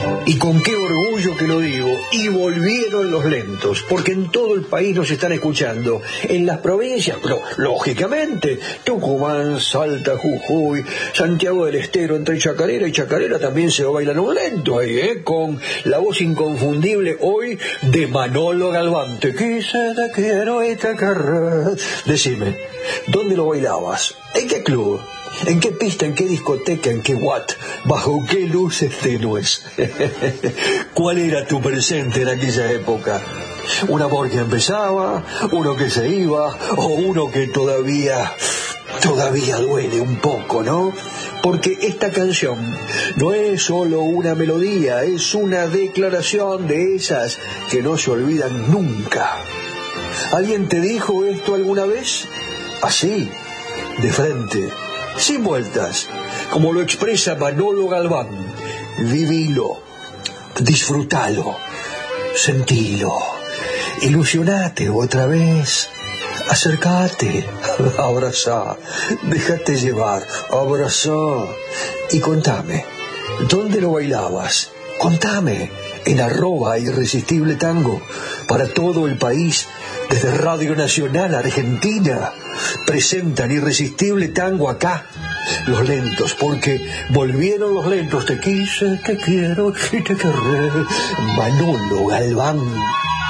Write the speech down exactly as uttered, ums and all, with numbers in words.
Y con qué orgullo que lo digo, y volvieron los lentos, porque en todo el país nos están escuchando, en las provincias, pero lógicamente, Tucumán, Salta, Jujuy, Santiago del Estero, entre Chacarera y Chacarera también se bailan un lento ahí, ¿eh? Con la voz inconfundible hoy de Manolo Galván. Te quise, te quiero y te querré. Decime, ¿dónde lo bailabas? ¿En qué club? ¿En qué pista, en qué discoteca, en qué watt, bajo qué luces tenues? ¿Cuál era tu presente en aquella época? ¿Un amor que empezaba, uno que se iba, o uno que todavía, todavía duele un poco, ¿no? Porque esta canción no es solo una melodía, es una declaración de esas que no se olvidan nunca. ¿Alguien te dijo esto alguna vez? Así, de frente, sin vueltas, como lo expresa Manolo Galván. Vivilo, disfrutalo, sentilo, ilusionate otra vez, acércate, abrazá, déjate llevar, abrazá y contame, ¿dónde lo bailabas? Contame, en arroba Irresistible Tango, para todo el país, desde Radio Nacional Argentina, presentan Irresistible Tango acá, los lentos, porque volvieron los lentos. Te quise, te quiero y te querré. Manolo Galván.